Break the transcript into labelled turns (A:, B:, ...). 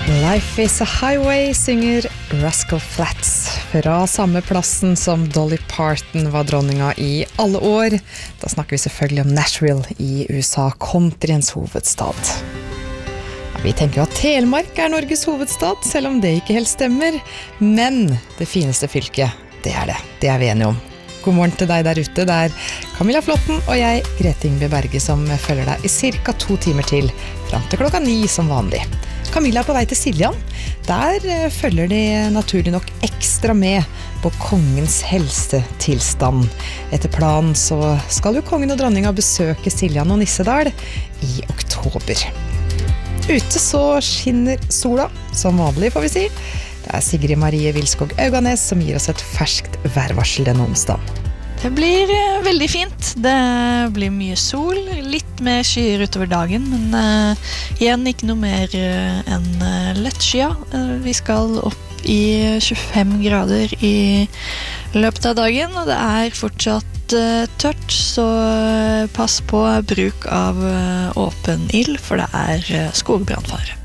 A: Life is a highway, synger Rascal Flatts fra samme plassen som Dolly Parton var dronninga i alle år. Da snakker vi selvfølgelig om Nashville i USA, countryens hovedstad. Vi tenker jo at Telemark Norges hovedstad, selv om det ikke helt stemmer. Men det fineste fylket, det det. Det vi enige om. God morgen til deg der ute, det Camilla Flotten og jeg, Grete Ingve Berge, som følger deg i cirka 2 timer til, frem til 9 som vanlig. Camilla på vei til Siljan. Der følger de naturlig nok ekstra med på kongens helsetilstand. Etter planen så skal jo kongen og dronninga besøke Siljan og Nissedal i oktober. Ute så skinner sola, som vanlig får vi si. Det Sigrid Marie Vilskog Auganes som gir oss et ferskt værvarsel denne onsdagen.
B: Det blir veldig fint. Det blir mye sol, litt mer skyer utover dagen, men igjen ikke noe mer enn lett skya. Vi skal opp i 25 grader i løpet av dagen, og det fortsatt tørt, så pass på bruk av åpen ild, for det skogbrannfare.